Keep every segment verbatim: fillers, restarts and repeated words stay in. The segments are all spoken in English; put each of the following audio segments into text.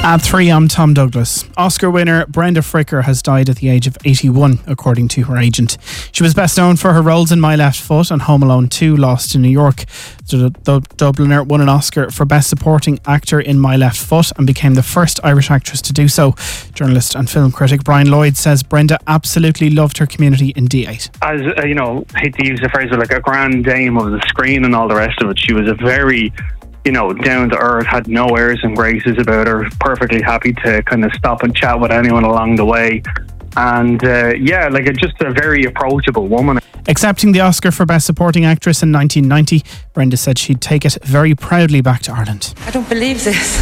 At three, I'm Tom Douglas. Oscar winner Brenda Fricker has died at the age of eighty-one, according to her agent. She was best known for her roles in My Left Foot and Home Alone two, Lost in New York. The Dubliner won an Oscar for Best Supporting Actor in My Left Foot and became the first Irish actress to do so. Journalist and film critic Brian Lloyd says Brenda absolutely loved her community in D eight. As, uh, you know, I hate to use the phrase, but like a grand dame of the screen and all the rest of it, she was a very... you know, down to earth, had no airs and graces about her, perfectly happy to kind of stop and chat with anyone along the way. And uh, yeah, like a, just a very approachable woman. Accepting the Oscar for Best Supporting Actress in nineteen ninety, Brenda said she'd take it very proudly back to Ireland. I don't believe this.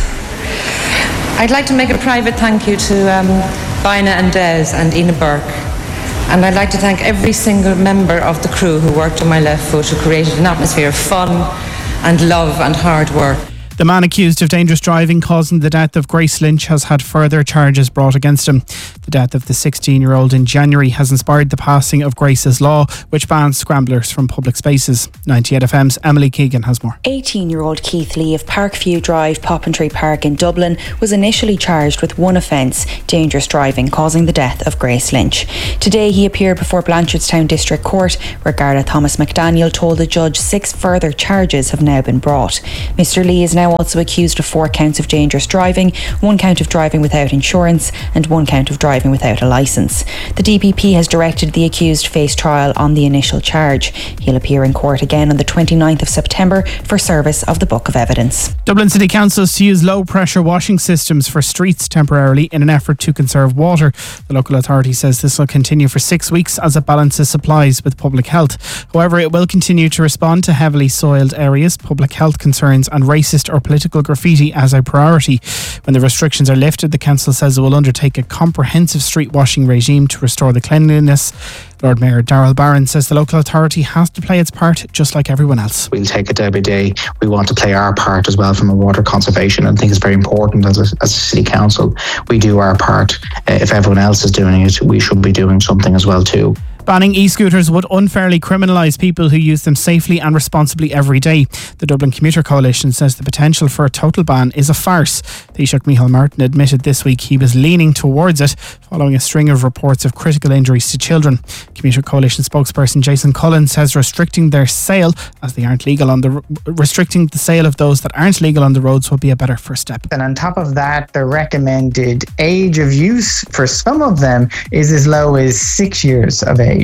I'd like to make a private thank you to um, Bina and Des and Ina Burke. And I'd like to thank every single member of the crew who worked on My Left Foot, who created an atmosphere of fun and love and hard work. The man accused of dangerous driving causing the death of Grace Lynch has had further charges brought against him. The death of the sixteen-year-old in January has inspired the passing of Grace's Law, which bans scramblers from public spaces. ninety-eight F M's Emily Keegan has more. eighteen-year-old Keith Lee of Parkview Drive, Poppintree Park in Dublin was initially charged with one offence, dangerous driving causing the death of Grace Lynch. Today he appeared before Blanchardstown District Court, where Garda Thomas McDaniel told the judge six further charges have now been brought. Mister Lee is now also accused of four counts of dangerous driving, one count of driving without insurance and one count of driving without a licence. The D P P has directed the accused face trial on the initial charge. He'll appear in court again on the twenty-ninth of September for service of the Book of Evidence. Dublin City Council is to use low pressure washing systems for streets temporarily in an effort to conserve water. The local authority says this will continue for six weeks as it balances supplies with public health. However, it will continue to respond to heavily soiled areas, public health concerns and racist or political graffiti as a priority. When the restrictions are lifted, the council says it will undertake a comprehensive street washing regime to restore the cleanliness. Lord Mayor Darrell Barron says the local authority has to play its part just like everyone else. We'll take it day by day. We want to play our part as well from a water conservation, and I think it's very important as a, as a city council we do our part. Uh, if everyone else is doing it, we should be doing something as well too. Banning e-scooters would unfairly criminalise people who use them safely and responsibly every day. The Dublin Commuter Coalition says the potential for a total ban is a farce. Taoiseach Micheál Martin admitted this week he was leaning towards it following a string of reports of critical injuries to children. Commuter Coalition spokesperson Jason Cullen says restricting their sale, as they aren't legal on the restricting the sale of those that aren't legal on the roads will be a better first step. And on top of that, the recommended age of use for some of them is as low as six years of age.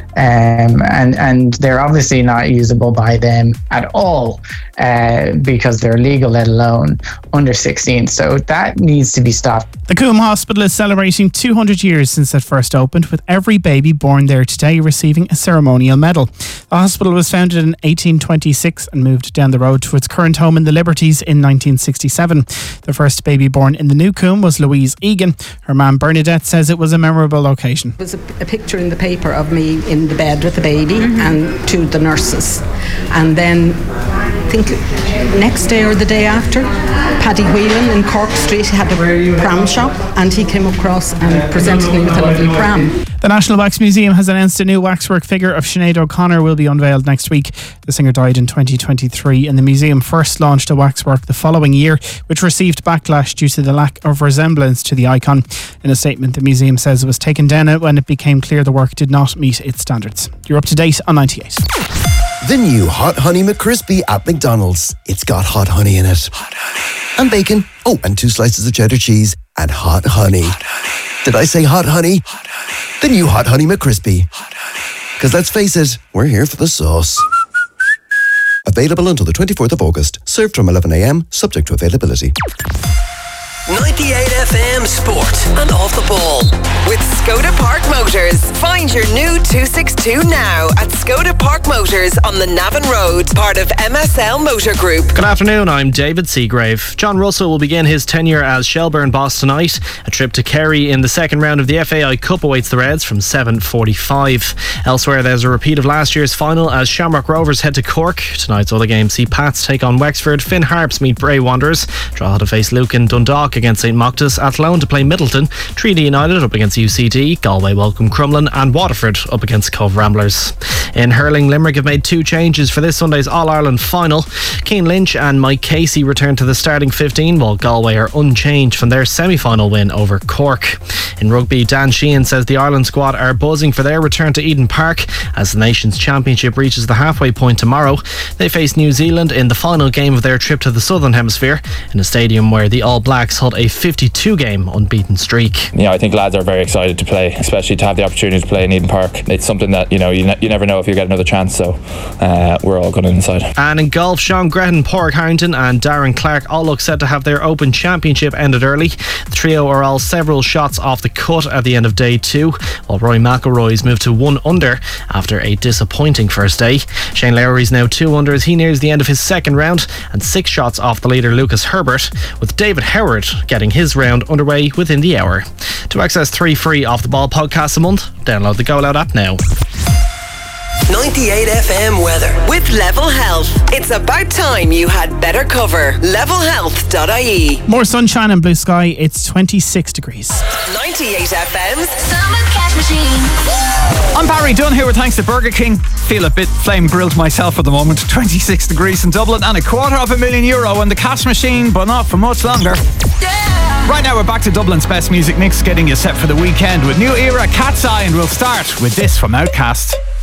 Um, and, and they're obviously not usable by them at all uh, because they're legal, let alone under sixteen. So that needs to be stopped. The Coombe Hospital is celebrating two hundred years since it first opened, with every baby born there today receiving a ceremonial medal. The hospital was founded in eighteen twenty-six and moved down the road to its current home in the Liberties in nineteen sixty-seven. The first baby born in the new Coombe was Louise Egan. Her mum Bernadette says it was a memorable occasion. It was a, a picture in the paper of me in the bed with the baby mm-hmm. and to the nurses. And then I think next day or the day after, Paddy Whelan in Cork Street had a pram shop and he came across and presented me with a lovely pram. The National Wax Museum has announced a new waxwork figure of Sinead O'Connor will be unveiled next week. The singer died in twenty twenty-three and the museum first launched a waxwork the following year, which received backlash due to the lack of resemblance to the icon. In a statement, the museum says it was taken down when it became clear the work did not meet its standards. You're up to date on ninety-eight. The new Hot Honey McCrispy at McDonald's. It's got hot honey in it. Hot honey. And bacon. Oh, and two slices of cheddar cheese. And hot honey. Hot honey. Did I say hot honey? Hot honey. The new Hot Honey McCrispy. Hot honey. Because let's face it, we're here for the sauce. Available until the twenty-fourth of August. Served from eleven a.m, subject to availability. ninety-eight F M Sport and Off the Ball with Skoda Park Motors. Find your new two sixty-two now at Skoda Park Motors on the Navan Road, part of M S L Motor Group. Good afternoon, I'm David Seagrave. John Russell will begin his tenure as Shelbourne boss tonight. A trip to Kerry in the second round of the F A I Cup awaits the Reds from seven forty-five. Elsewhere, there's a repeat of last year's final as Shamrock Rovers head to Cork. Tonight's other games see Pats take on Wexford, Finn Harps meet Bray Wanderers, Drogheda face Lucan, Dundalk against St Moctus, Athlone to play Middleton, Treaty United up against U C D, Galway welcome Crumlin, and Waterford up against Cove Ramblers. In hurling, Limerick have made two changes for this Sunday's All-Ireland final. Cian Lynch and Mike Casey return to the starting fifteen, while Galway are unchanged from their semi-final win over Cork. In rugby, Dan Sheehan says the Ireland squad are buzzing for their return to Eden Park as the Nations Championship reaches the halfway point tomorrow. They face New Zealand in the final game of their trip to the Southern Hemisphere in a stadium where the All Blacks hold a fifty-two game unbeaten streak. Yeah, I think lads are very excited to play, especially to have the opportunity to play in Eden Park. It's something that, you know, you, ne- you never know if you get another chance, so uh, we're all going inside. And in golf, Sean Gretton, Pádraig Harrington and Darren Clark all look set to have their Open Championship ended early. The trio are all several shots off the cut at the end of day two, while Rory McIlroy's moved to one under after a disappointing first day. Shane Lowry's now two under as he nears the end of his second round and six shots off the leader Lucas Herbert, with David Howard getting his round underway within the hour. To access three free Off the Ball podcasts a month, download the Go Loud app now. ninety-eight F M weather with Level Health. It's about time you had better cover. level health dot I E. More sunshine and blue sky. It's twenty-six degrees. ninety-eight F M's Summer Cash Machine. I'm Barry Dunn here with thanks to Burger King. Feel a bit flame grilled myself at the moment. twenty-six degrees in Dublin and a quarter of a million euro in the cash machine, but not for much longer. Yeah. Right now we're back to Dublin's best music mix, getting you set for the weekend with new era Cat's Eye, and we'll start with this from Outkast.